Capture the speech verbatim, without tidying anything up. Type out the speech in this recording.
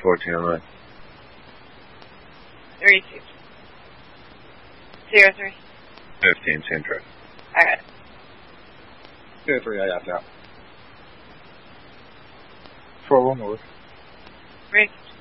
fourteen on line. Three two. Zero three. Fifteen, same track. I got it. Zero three, I got that. Four one north. Rick.